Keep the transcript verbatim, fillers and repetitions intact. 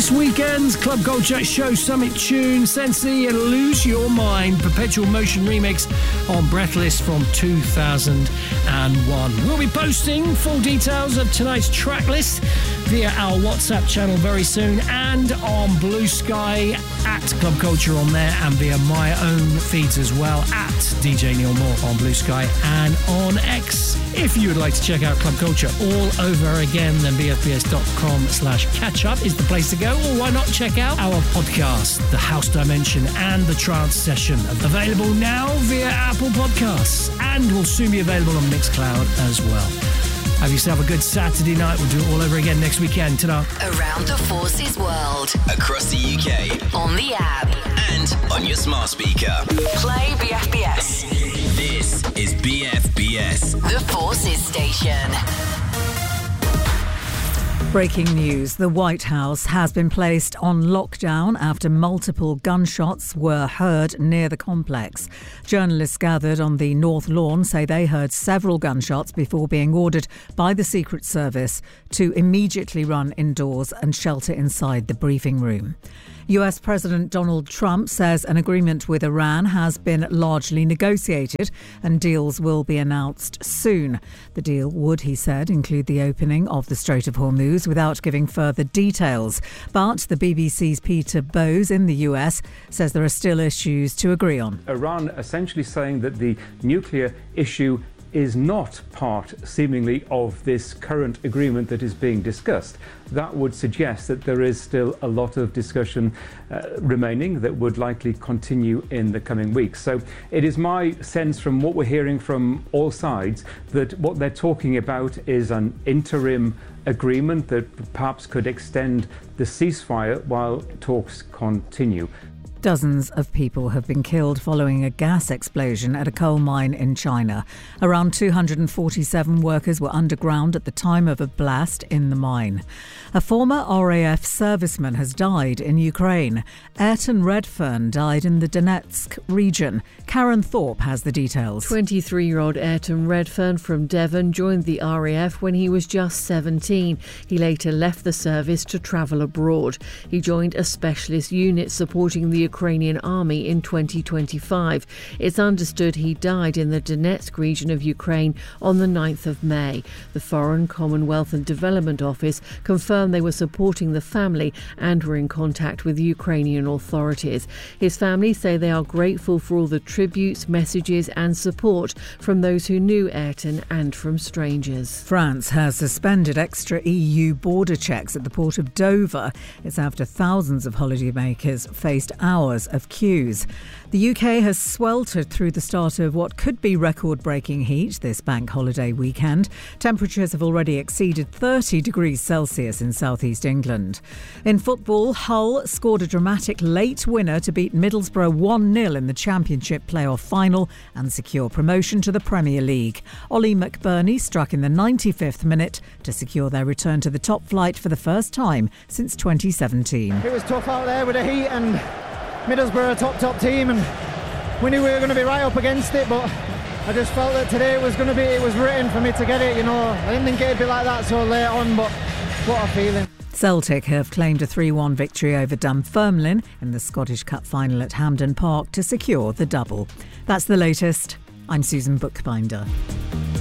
This weekend's Club Culture Show Summit tune, Sensi and Lose Your Mind, Perpetual Motion remix on Breathless from two thousand one. We'll be posting full details of tonight's track list via our WhatsApp channel very soon, and on Blue Sky at Club Culture on there, and via my own feeds as well at D J Neil Moore on Blue Sky and on X. If you would like to check out Club Culture all over again, then b f b s dot com slash catch up is the place to go, or why not check out our podcast, The House Dimension and The Trance Session, available now via Apple Podcasts, and will soon be available on Mixcloud as well. Have yourself a good Saturday night. We'll do it all over again next weekend. Ta-da. Around the Forces world. Across the U K. On the app. And on your smart speaker. Play B F B S. This is B F B S. The Forces station. Breaking news. The White House has been placed on lockdown after multiple gunshots were heard near the complex. Journalists gathered on the North Lawn say they heard several gunshots before being ordered by the Secret Service to immediately run indoors and shelter inside the briefing room. U S President Donald Trump says an agreement with Iran has been largely negotiated and deals will be announced soon. The deal would, he said, include the opening of the Strait of Hormuz without giving further details. But the B B C's Peter Bowes in the U S says there are still issues to agree on. Iran essentially saying that the nuclear issue is not part, seemingly, of this current agreement that is being discussed. That would suggest that there is still a lot of discussion uh, remaining that would likely continue in the coming weeks. So it is my sense from what we're hearing from all sides that what they're talking about is an interim agreement that perhaps could extend the ceasefire while talks continue. Dozens of people have been killed following a gas explosion at a coal mine in China. Around two hundred forty-seven workers were underground at the time of a blast in the mine. A former R A F serviceman has died in Ukraine. Ayrton Redfern died in the Donetsk region. Karen Thorpe has the details. twenty-three-year-old Ayrton Redfern from Devon joined the R A F when he was just seventeen. He later left the service to travel abroad. He joined a specialist unit supporting the Ukrainian army in twenty twenty-five. It's understood he died in the Donetsk region of Ukraine on the ninth of May. The Foreign, Commonwealth and Development Office confirmed they were supporting the family and were in contact with Ukrainian authorities. His family say they are grateful for all the tributes, messages and support from those who knew Ayrton and from strangers. France has suspended extra E U border checks at the port of Dover. It's after thousands of holidaymakers faced hours of queues. The U K has sweltered through the start of what could be record-breaking heat this bank holiday weekend. Temperatures have already exceeded thirty degrees Celsius in southeast England. In football, Hull scored a dramatic late winner to beat Middlesbrough one nil in the Championship playoff final and secure promotion to the Premier League. Ollie McBurney struck in the ninety-fifth minute to secure their return to the top flight for the first time since twenty seventeen. It was tough out there with the heat, and Middlesbrough a top top team, and we knew we were going to be right up against it, but I just felt that today it was going to be, it was written for me to get it, you know. I didn't think it'd be like that so late on, but what a feeling. Celtic have claimed a three one victory over Dunfermline in the Scottish Cup final at Hampden Park to secure the double. That's the latest. I'm Susan Bookbinder.